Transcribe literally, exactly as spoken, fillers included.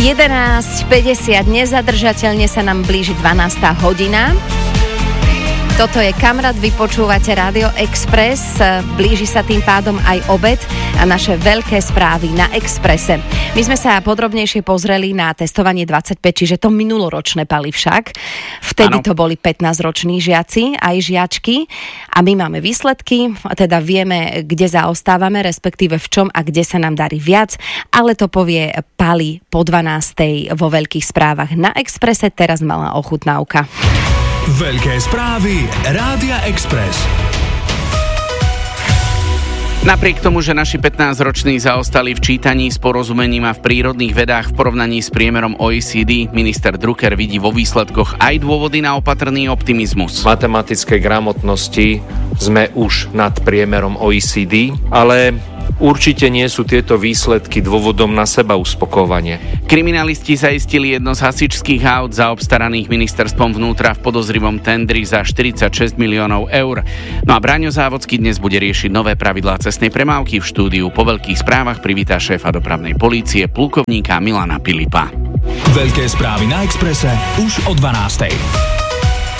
jedenásť päťdesiat, nezadržateľne sa nám blíži dvanásta hodina. Toto je Kamrad, vy počúvate Rádio Express, blíži sa tým pádom aj obed a naše veľké správy na Expresse. My sme sa podrobnejšie pozreli na testovanie dvadsaťpäť, čiže to minuloročné pali však. Vtedy ano. To boli pätnásťroční žiaci, aj žiačky a my máme výsledky, teda vieme, kde zaostávame, respektíve v čom a kde sa nám darí viac, ale to povie Pali po dvanástej vo veľkých správach na Expresse. Teraz malá ochutnávka. Veľké správy Rádia Express. Napriek tomu, že naši pätnásťroční zaostali v čítaní, s porozumením a v prírodných vedách v porovnaní s priemerom ó é cé dé, minister Drucker vidí vo výsledkoch aj dôvody na opatrný optimizmus. V matematickej gramotnosti sme už nad priemerom ó é cé dé, ale určite nie sú tieto výsledky dôvodom na seba uspokojovanie. Kriminalisti zaistili jedno z hasičských aut zaobstaraných ministerstvom vnútra v podozrivom tendri za štyridsaťšesť miliónov eur. No a Braňo Závodský dnes bude riešiť nové pravidlá cestnej premávky. V štúdiu po veľkých správach privítá šéfa dopravnej polície plukovníka Milana Pilipa. Veľké správy na Expresse už o dvanástej.